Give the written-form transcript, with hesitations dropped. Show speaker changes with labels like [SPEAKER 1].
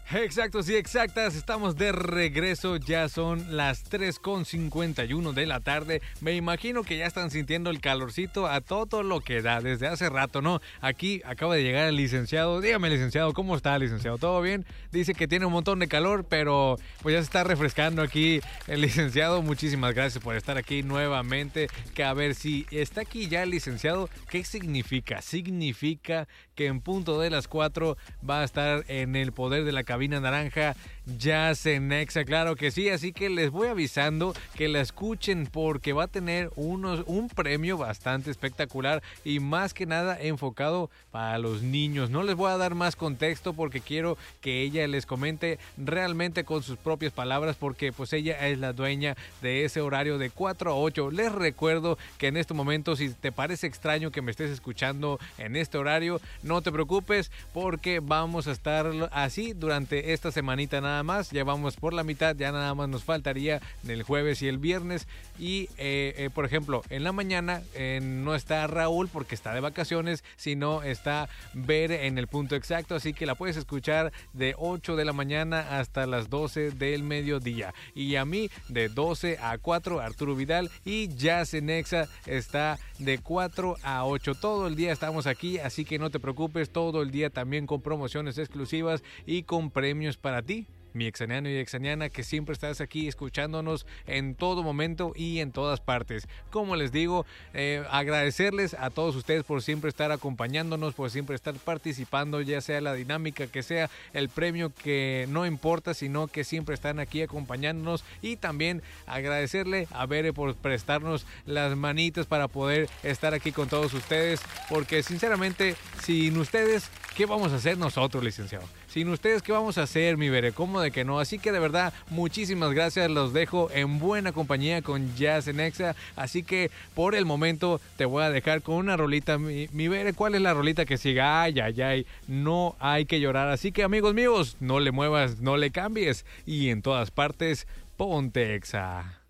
[SPEAKER 1] Exacto, sí, exactas. Estamos de regreso. Ya son las 3:51 de la tarde. Me imagino que ya están sintiendo el calorcito a todo lo que da desde hace rato, ¿no? Aquí acaba de llegar el licenciado. Dígame, licenciado, ¿cómo está, licenciado? ¿Todo bien? Dice que tiene un montón de calor, pero pues ya se está refrescando aquí el licenciado. Muchísimas gracias por estar aquí nuevamente. Que a ver si está aquí ya el licenciado, ¿qué significa? Significa que en punto de las 4 va a estar en el poder de la cabina naranja Jazz en Nexa, claro que sí, así que les voy avisando que la escuchen porque va a tener un premio bastante espectacular y más que nada enfocado para los niños. No les voy a dar más contexto porque quiero que ella les comente realmente con sus propias palabras porque pues ella es la dueña de ese horario de 4 a 8. Les recuerdo que en este momento, si te parece extraño que me estés escuchando en este horario, no te preocupes porque vamos a estar así durante esta semanita nada más. Ya vamos por la mitad, ya nada más nos faltaría el jueves y el viernes. Y por ejemplo, en la mañana no está Raúl porque está de vacaciones, sino está Bere en el punto exacto, así que la puedes escuchar de 8 de la mañana hasta las 12 del mediodía. Y a mí de 12 a 4, Arturo Vidal, y Jazz en Nexa está de 4 a 8. Todo el día estamos aquí, así que no te preocupes, todo el día también con promociones exclusivas y con premios para ti, mi exaniano y exaniana, que siempre estás aquí escuchándonos en todo momento y en todas partes. Como les digo, agradecerles a todos ustedes por siempre estar acompañándonos, por siempre estar participando, ya sea la dinámica que sea, el premio que no importa, sino que siempre están aquí acompañándonos. Y también agradecerle a Bere por prestarnos las manitas para poder estar aquí con todos ustedes, porque sinceramente, sin ustedes, ¿qué vamos a hacer nosotros, licenciado? Sin ustedes, ¿qué vamos a hacer, mi Bere? ¿Cómo de que no? Así que de verdad, muchísimas gracias. Los dejo en buena compañía con Jazz en Nexa. Así que por el momento te voy a dejar con una rolita. Mi Bere, ¿cuál es la rolita que siga? Ay, ay, ay. No hay que llorar. Así que, amigos míos, no le muevas, no le cambies. Y en todas partes, ponte Exa.